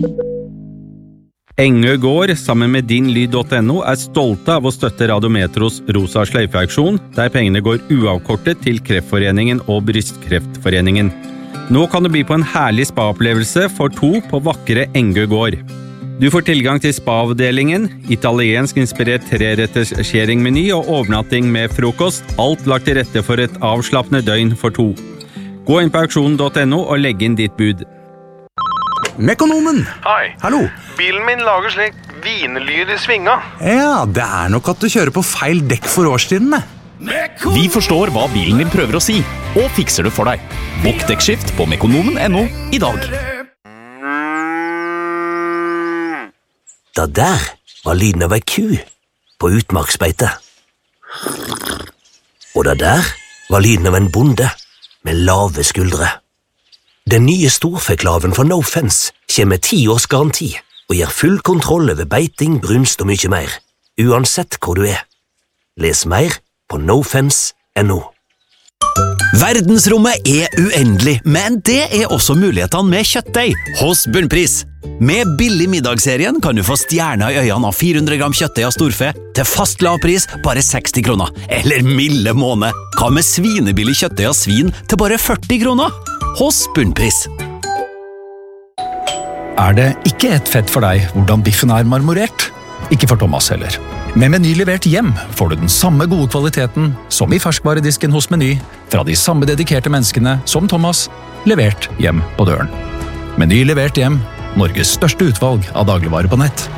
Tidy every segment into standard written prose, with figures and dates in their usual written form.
Engø gård, sammen med dinlyd.no, stolte av å støtte Radiometros Rosa sløyfeaksjon, der pengene går uavkortet til Kreftforeningen og Brystkreftforeningen. Nå kan du bli på en herlig spa-opplevelse for 2 på vakre Engø gård. Du får tilgang til spa-avdelingen, italiensk inspirert 3-retters sharing-meny og overnatting med frokost, alt lagt til rette for et avslappende døgn for 2. Gå inn på auksjon.no og legg inn ditt bud. Mekonomen! Hei. Hallo. Bilen min lager slik vinlyd I svinga. Ja, det nok at du kjører på feil dekk for årstidene. Vi forstår hva bilen din prøver å si, og fikser det for deg. Bokk dekkskift på mekonomen.no I dag. Det der var lyden av ei ku på utmarksbeite. Og det der var lyden av en bonde med lave skuldre. Den nye storfeklaven fra No Fence kommer med 10 års garanti og gir full kontroll over beiting, brunst og mye mer, uansett hvor du Les mer på nofence.no. Verdensrommet uendelig, men det også mulighetene med kjøttdeig hos Bunnpris. Med billig middagsserien kan du få stjerner I øynene av 400 gram kjøttdeig av storfe til fast lavpris bare 60 kroner. Eller milde måned. Hva med svinebillig kjøttdeig av svin til bare 40 kroner? Hos Bunnpris. Det ikke et fett for deg hvordan biffen marmorert? Ikke for Thomas heller. Med Meny levert hjem får du den samme gode kvaliteten som I ferskvaredisken hos Meny, fra de samme dedikerte menneskene som Thomas, levert hjem på døren. Meny levert hjem, Norges største utvalg av dagligvarer på nett.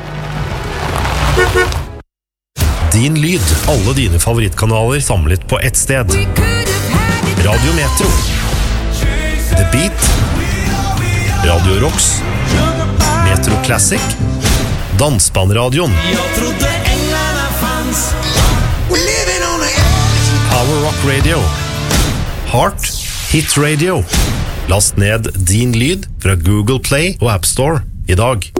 Din lyd, alle dine favorittkanaler samlet på ett sted. Radio Metro, The Beat, Radio Rocks, Metro Classic, Dansbandradioen, Power Rock Radio, Heart Hit Radio. Last ned din lyd fra Google Play og App Store I dag.